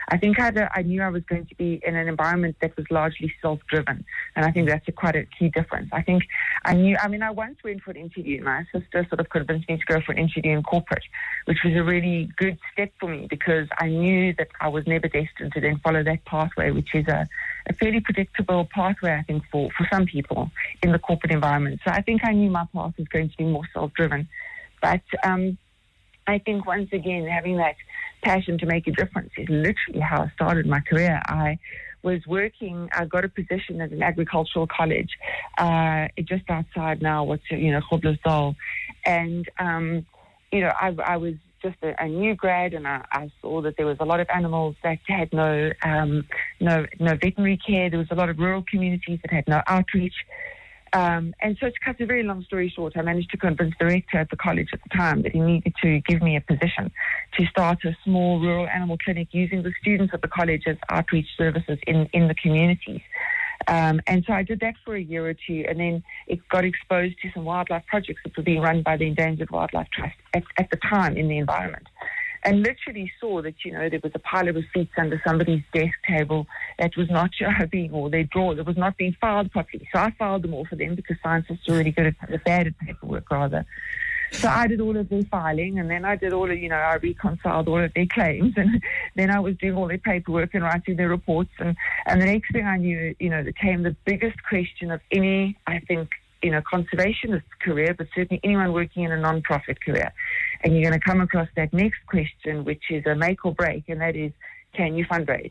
I think I knew I was going to be in an environment that was largely self-driven, and I think that's quite a key difference. I think I once went for an interview. My sister sort of convinced me to go for an interview in corporate, which was a really good step for me because I knew that I was never destined to then follow that pathway, which is a fairly predictable pathway, I think, for some people in the corporate environment. So I think I knew my path was going to be more self-driven. But I think, once again, having that passion to make a difference is literally how I started my career. I got a position at an agricultural college just outside now, Groblersdal. And, I was just a new grad, and I saw that there was a lot of animals that had no veterinary care. There was a lot of rural communities that had no outreach. And so, to cut a very long story short, I managed to convince the rector at the college at the time that he needed to give me a position to start a small rural animal clinic using the students at the college as outreach services in the communities. And so I did that for a year or two, and then it got exposed to some wildlife projects that were being run by the Endangered Wildlife Trust at the time in the environment. And literally saw that, there was a pile of receipts under somebody's desk table that was not their drawer that was not being filed properly. So I filed them all for them because scientists are really good at bad at paperwork, rather. So I did all of their filing, and then I did all of, I reconciled all of their claims, and then I was doing all their paperwork and writing their reports. And the next thing I knew, there came the biggest question of any, I think, conservationist career, but certainly anyone working in a non-profit career. And you're going to come across that next question, which is a make or break, and that is, can you fundraise?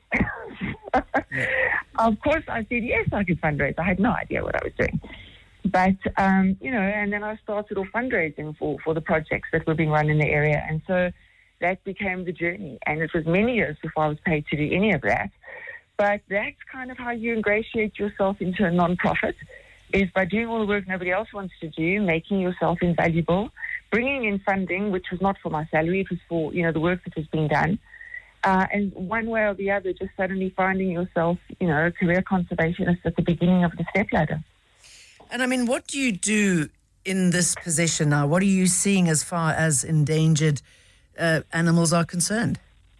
Of course, I said, yes, I could fundraise. I had no idea what I was doing. But, and then I started off fundraising for the projects that were being run in the area. And so that became the journey. And it was many years before I was paid to do any of that. But that's kind of how you ingratiate yourself into a non-profit, is by doing all the work nobody else wants to do, making yourself invaluable, bringing in funding, which was not for my salary, it was for, the work that was being done. And one way or the other, just suddenly finding yourself, a career conservationist at the beginning of the stepladder. And what do you do in this position now? What are you seeing as far as endangered animals are concerned?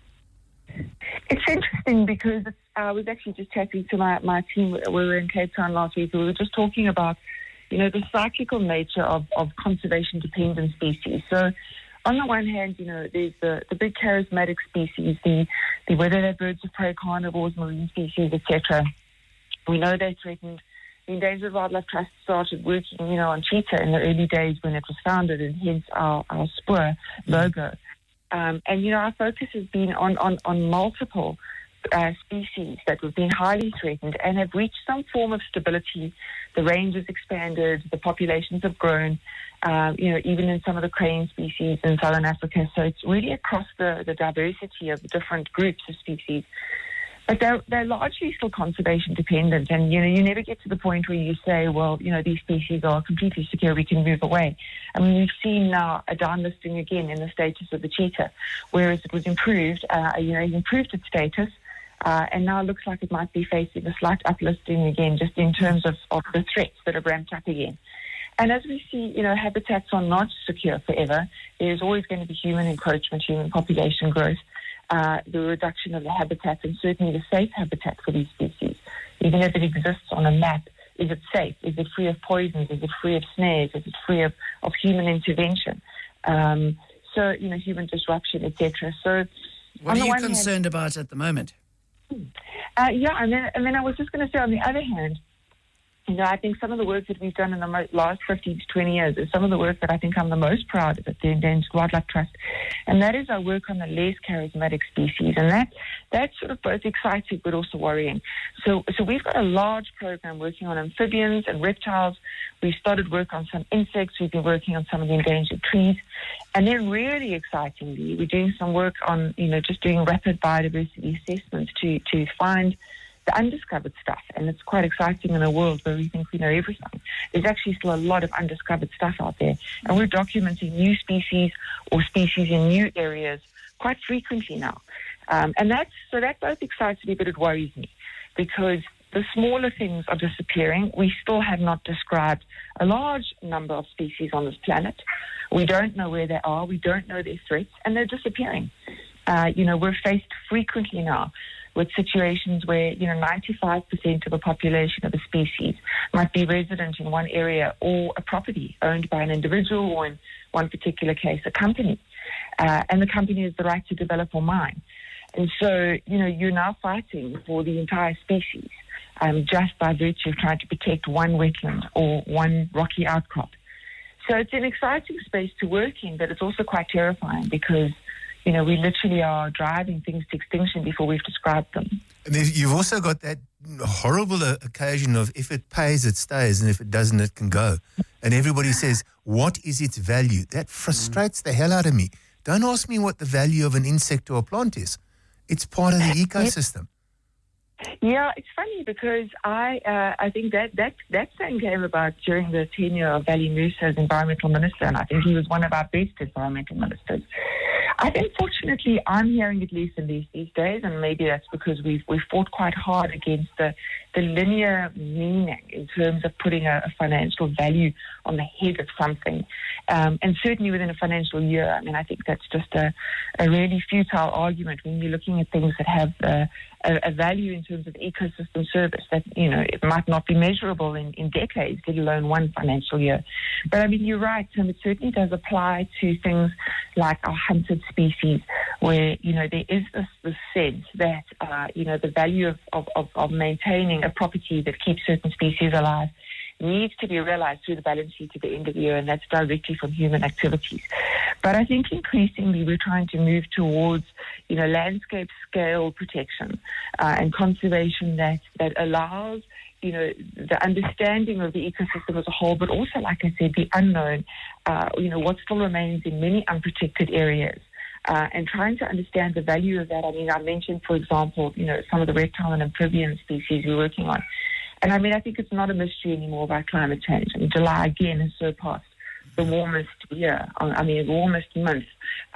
It's interesting because I was actually just chatting to my team. We were in Cape Town last week. We were just talking about, the cyclical nature of conservation-dependent species. So on the one hand, there's the big charismatic species, the whether they're birds of prey, carnivores, marine species, etc. We know they're threatened. The Endangered Wildlife Trust started working, on cheetah in the early days when it was founded, and hence our Spoor logo. And our focus has been on multiple species that have been highly threatened and have reached some form of stability. The range has expanded, the populations have grown, even in some of the crane species in Southern Africa. So it's really across the diversity of different groups of species. But they're largely still conservation dependent, and you never get to the point where you say, well, these species are completely secure, we can move away. We've seen now a downlisting again in the status of the cheetah, whereas it was improved. It improved its status, and now it looks like it might be facing a slight uplisting again, just in terms of the threats that have ramped up again. And as we see, habitats are not secure forever. There's always going to be human encroachment, human population growth. The reduction of the habitat, and certainly the safe habitat for these species. Even if it exists on a map, is it safe? Is it free of poisons? Is it free of snares? Is it free of human intervention? Human disruption, etc. So, what are you concerned about at the moment? And then I was just going to say, on the other hand, I think some of the work that we've done in the last 15 to 20 years is some of the work that I think I'm the most proud of at the Endangered Wildlife Trust. And that is our work on the less charismatic species. And that's sort of both exciting but also worrying. So we've got a large program working on amphibians and reptiles. We've started work on some insects. We've been working on some of the endangered trees. And then really excitingly, we're doing some work on, just doing rapid biodiversity assessments to find the undiscovered stuff. And it's quite exciting in a world where we think we know everything. There's actually still a lot of undiscovered stuff out there. And we're documenting new species or species in new areas quite frequently now. And that both excites me, but it worries me, because the smaller things are disappearing. We still have not described a large number of species on this planet. We don't know where they are. We don't know their threats, and they're disappearing. We're faced frequently now with situations where, 95% of a population of a species might be resident in one area or a property owned by an individual, or in one particular case, a company. And the company has the right to develop or mine. And so, you're now fighting for the entire species just by virtue of trying to protect one wetland or one rocky outcrop. So it's an exciting space to work in, but it's also quite terrifying because we literally are driving things to extinction before we've described them. And you've also got that horrible occasion of if it pays, it stays, and if it doesn't, it can go. And everybody says, what is its value? That frustrates the hell out of me. Don't ask me what the value of an insect or a plant is. It's part of the ecosystem. Yeah, it's funny because I think that saying came about during the tenure of Vali Moosa as environmental minister, and I think he was one of our best environmental ministers. I think, fortunately, I'm hearing it less and less these days, and maybe that's because we've fought quite hard against the linear meaning in terms of putting a financial value on the head of something. And certainly within a financial year, I think that's just a really futile argument when you're looking at things that have a value in terms of ecosystem service that, it might not be measurable in decades, let alone one financial year. But, you're right, Tim, it certainly does apply to things like our hunted species where, there is this sense that, the value of maintaining a property that keeps certain species alive needs to be realized through the balance sheet at the end of the year, and that's directly from human activities. But I think increasingly we're trying to move towards, landscape scale protection and conservation that allows, the understanding of the ecosystem as a whole, but also, like I said, the unknown, what still remains in many unprotected areas. And trying to understand the value of that. I mentioned, for example, some of the reptile and amphibian species we're working on. And I think it's not a mystery anymore about climate change. July again has surpassed the warmest year, warmest month,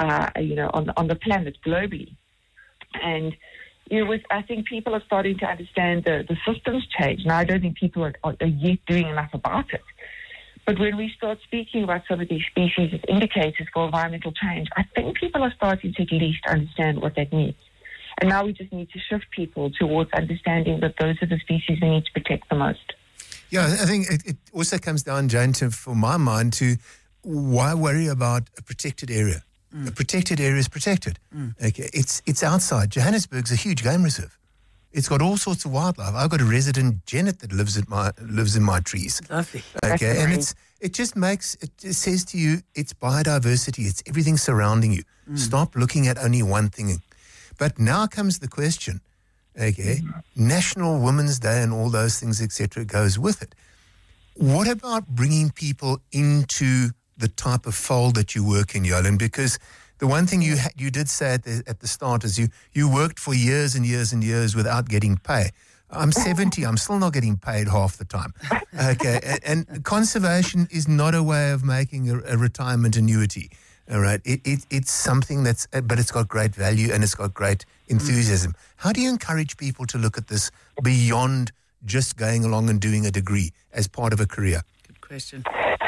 on the planet globally. And I think people are starting to understand the systems change. Now, I don't think people are yet doing enough about it. But when we start speaking about some of these species as indicators for environmental change, I think people are starting to at least understand what that means. And now we just need to shift people towards understanding that those are the species we need to protect the most. Yeah, I think it also comes down, Jane, for my mind, to why worry about a protected area? A protected area is protected. Okay, it's outside. Johannesburg's a huge game reserve. It's got all sorts of wildlife. I've got a resident, Janet, that lives in my trees. Lovely. Okay, and it says to you, it's biodiversity. It's everything surrounding you. Stop looking at only one thing. But now comes the question, okay, National Women's Day and all those things, etc., goes with it. What about bringing people into the type of fold that you work in, Yolande? Because the one thing you did say at the start is you worked for years and years and years without getting pay. I'm 70. I'm still not getting paid half the time. Okay, and conservation is not a way of making a retirement annuity. All right, it's something but it's got great value and it's got great enthusiasm. How do you encourage people to look at this beyond just going along and doing a degree as part of a career? Good question.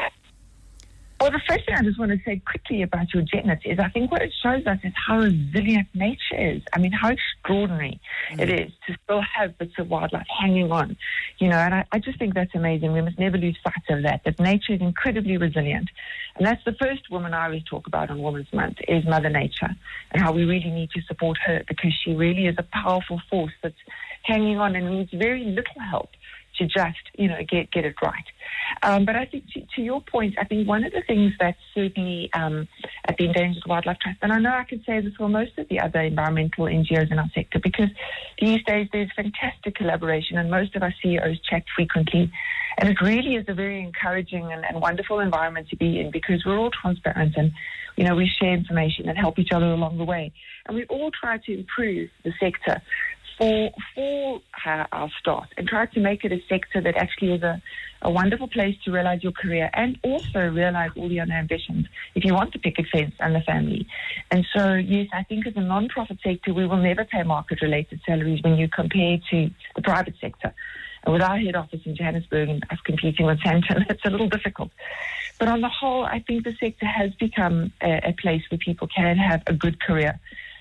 Well, the first thing I just want to say quickly about your Janet is I think what it shows us is how resilient nature is. How extraordinary it is to still have bits of wildlife hanging on, and I just think that's amazing. We must never lose sight of that nature is incredibly resilient. And that's the first woman I always talk about on Women's Month is Mother Nature and how we really need to support her because she really is a powerful force that's hanging on and needs very little help to just, get it right. But I think to your point, I think one of the things that certainly at the Endangered Wildlife Trust, and I know I can say this for most of the other environmental NGOs in our sector, because these days there's fantastic collaboration and most of our CEOs chat frequently. And it really is a very encouraging and wonderful environment to be in because we're all transparent and, we share information and help each other along the way. And we all try to improve the sector for our staff and try to make it a sector that actually is a wonderful place to realize your career and also realize all the other ambitions if you want the picket fence and the family. And so, yes, I think as a non-profit sector, we will never pay market-related salaries when you compare to the private sector. And with our head office in Johannesburg and us competing with Sandton, it's a little difficult. But on the whole, I think the sector has become a place where people can have a good career.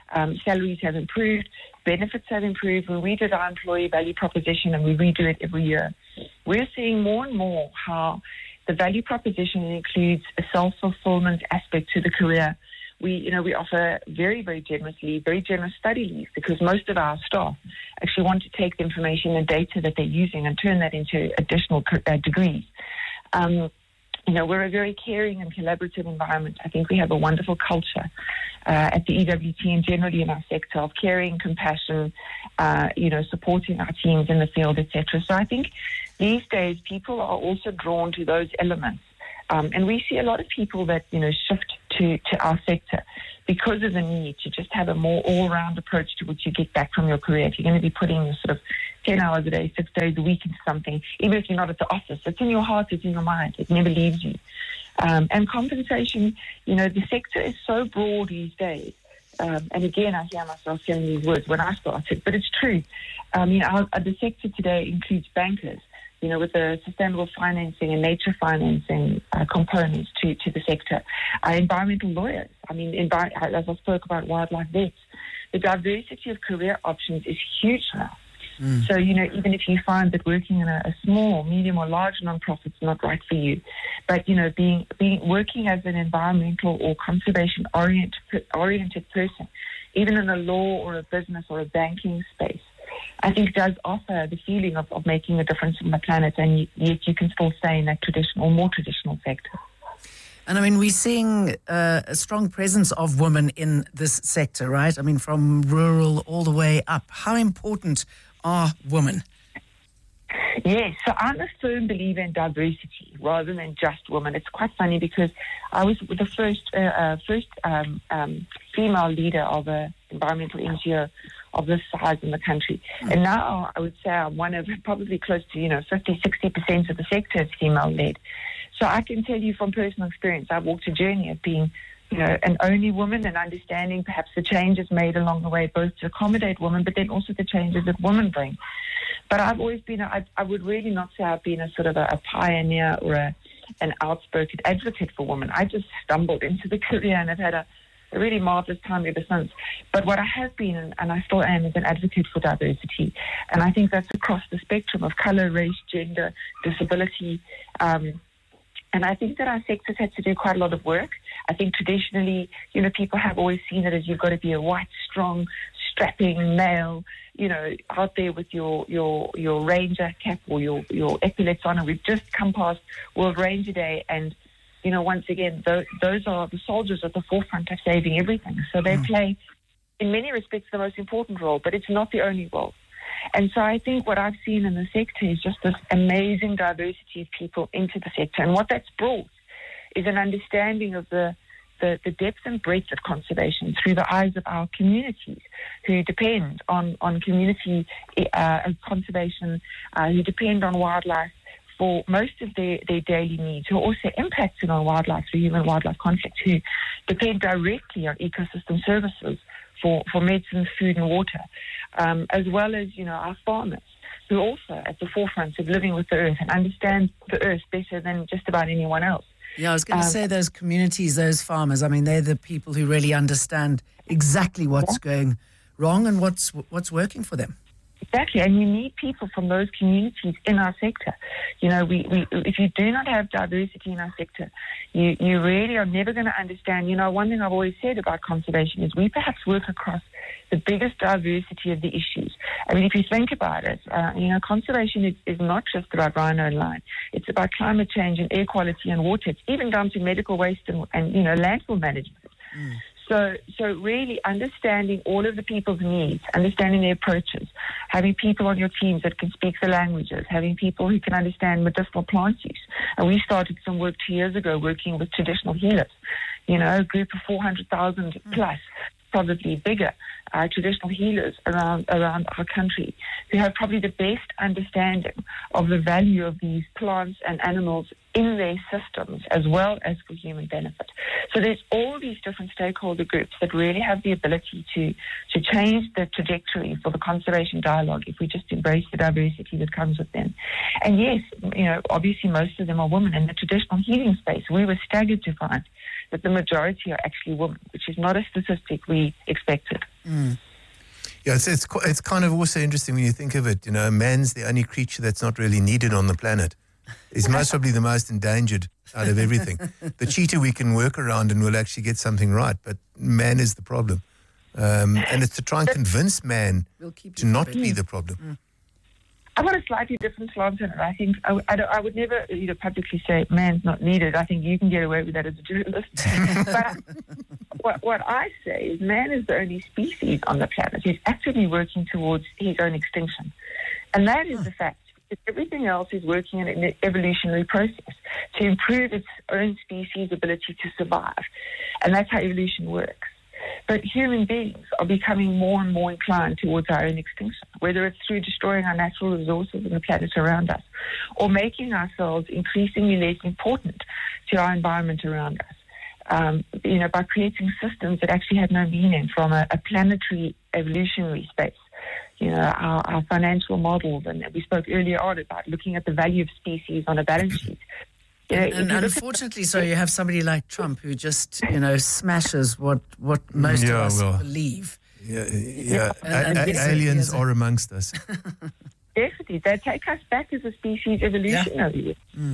Salaries have improved, benefits have improved. When we did our employee value proposition, and we redo it every year, we're seeing more and more how the value proposition includes a self-fulfillment aspect to the career. We offer very, very generous study leave, because most of our staff actually want to take the information and data that they're using and turn that into additional degrees. We're a very caring and collaborative environment. I think we have a wonderful culture at the EWT and generally in our sector of caring, compassion, supporting our teams in the field, etc. So I think these days people are also drawn to those elements. And we see a lot of people that, shift to our sector because of the need to just have a more all-round approach to what you get back from your career. If you're going to be putting sort of 10 hours a day, 6 days a week into something, even if you're not at the office, it's in your heart, it's in your mind, it never leaves you. And compensation, the sector is so broad these days. And again, I hear myself saying these words when I started, but it's true. The sector today includes bankers, with the sustainable financing and nature financing components to the sector. Environmental lawyers, as I spoke about wildlife vets, the diversity of career options is huge now. So, even if you find that working in a small, medium or large nonprofit is not right for you, but, working as an environmental or conservation-oriented person, even in a law or a business or a banking space, I think does offer the feeling of making a difference on the planet, and yet you can still stay in that traditional or more traditional sector. And we're seeing a strong presence of women in this sector, right? From rural all the way up. How important are women? Yes, so I'm a firm believer in diversity rather than just women. It's quite funny because I was the first female leader of an environmental NGO of this size in the country. And now I would say I'm one of probably close to, 50-60% of the sector is female-led. So I can tell you from personal experience, I've walked a journey of being, an only woman and understanding perhaps the changes made along the way, both to accommodate women, but then also the changes that women bring. But I've always been, I would really not say I've been a sort of a pioneer or an outspoken advocate for women. I just stumbled into the career and have had a really marvelous time ever since. But what I have been, and I still am, is an advocate for diversity. And I think that's across the spectrum of colour, race, gender, disability. And I think that our sector's had to do quite a lot of work. I think traditionally, people have always seen it as you've got to be a white, strong, strapping male, out there with your ranger cap or your epaulets on. And we've just come past World Ranger Day, and once again, those are the soldiers at the forefront of saving everything. So they play, in many respects, the most important role, but it's not the only role. And so I think what I've seen in the sector is just this amazing diversity of people into the sector. And what that's brought is an understanding of the depth and breadth of conservation through the eyes of our communities who depend on community conservation, who depend on wildlife for most of their daily needs, who are also impacted on wildlife through human-wildlife conflict, who depend directly on ecosystem services for medicine, food and water, as well as, our farmers, who are also at the forefront of living with the earth and understand the earth better than just about anyone else. Yeah, I was going to say those communities, those farmers, they're the people who really understand exactly what's going wrong and what's working for them. Exactly, and you need people from those communities in our sector. If you do not have diversity in our sector, you really are never going to understand. One thing I've always said about conservation is we perhaps work across the biggest diversity of the issues. If you think about it, conservation is not just about rhino and lion. It's about climate change and air quality and water. It's even down to medical waste and landfill management. So really understanding all of the people's needs, understanding their approaches, having people on your teams that can speak the languages, having people who can understand medicinal plant use. And we started some work 2 years ago working with traditional healers, a group of 400,000 plus, probably bigger, traditional healers around our country who have probably the best understanding of the value of these plants and animals in their systems as well as for human benefit. So there's all these different stakeholder groups that really have the ability to change the trajectory for the conservation dialogue if we just embrace the diversity that comes with them. And yes, obviously most of them are women. In the traditional healing space, we were staggered to find that the majority are actually women, which is not a statistic we expected. Yeah, it's kind of also interesting when you think of it. Man's the only creature that's not really needed on the planet. He's most probably the most endangered out of everything. The cheetah we can work around and we'll actually get something right, but man is the problem. And it's to try and convince man to not be the problem. I've got a slightly different slant on it. I think I would never publicly say man's not needed. I think you can get away with that as a journalist. But what I say is man is the only species on the planet who's actively working towards his own extinction. And that is the fact. Everything else is working in an evolutionary process to improve its own species' ability to survive. And that's how evolution works. But human beings are becoming more and more inclined towards our own extinction, whether it's through destroying our natural resources and the planet around us, or making ourselves increasingly less important to our environment around us. By creating systems that actually have no meaning from a planetary evolutionary space. Our financial models, and we spoke earlier on about looking at the value of species on a balance sheet. And unfortunately, you have somebody like Trump who just, smashes what most of us believe. Aliens are amongst us. Definitely. They take us back as a species evolutionarily. Yeah.